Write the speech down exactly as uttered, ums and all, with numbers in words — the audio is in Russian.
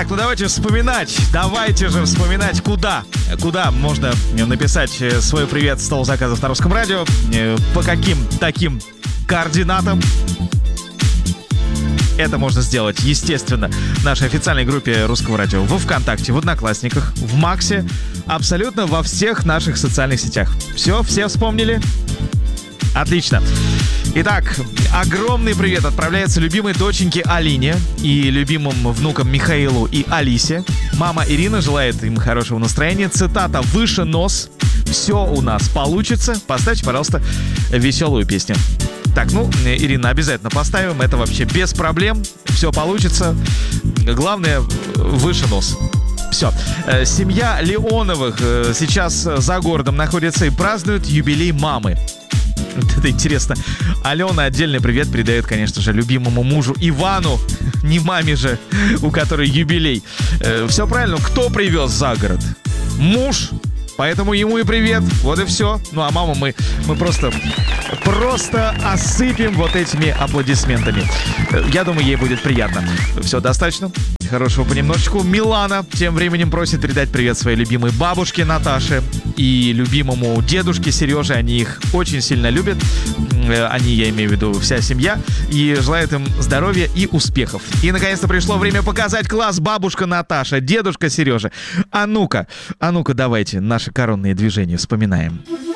Так, ну давайте вспоминать, давайте же вспоминать, куда, куда можно написать свой привет с стол заказов на Русском радио, по каким таким координатам. Это можно сделать, естественно, в нашей официальной группе Русского радио во ВКонтакте, в Одноклассниках, в Максе, абсолютно во всех наших социальных сетях. Все, все вспомнили? Отлично. Итак, огромный привет отправляется любимой доченьке Алине и любимым внукам Михаилу и Алисе. Мама Ирина желает им хорошего настроения. Цитата «Выше нос. Все у нас получится». Поставьте, пожалуйста, веселую песню. Так, ну, Ирина, обязательно поставим. Это вообще без проблем. Все получится. Главное, выше нос. Все. Семья Леоновых сейчас за городом находится и празднует юбилей мамы. Это интересно. Алена отдельный привет передает, конечно же, любимому мужу Ивану. Не маме же, у которой юбилей. Все правильно. Кто привез за город? Муж. Поэтому ему и привет. Вот и все. Ну а маму мы, мы просто, просто осыпем вот этими аплодисментами. Я думаю, ей будет приятно. Все, достаточно. Хорошего понемножечку. Милана тем временем просит передать привет своей любимой бабушке Наташе и любимому дедушке Сереже. Они их очень сильно любят. Они, я имею в виду, вся семья. И желает им здоровья и успехов. И, наконец-то, пришло время показать класс. Бабушка Наташа, дедушка Сережа. А ну-ка, а ну-ка, давайте наши коронные движения вспоминаем.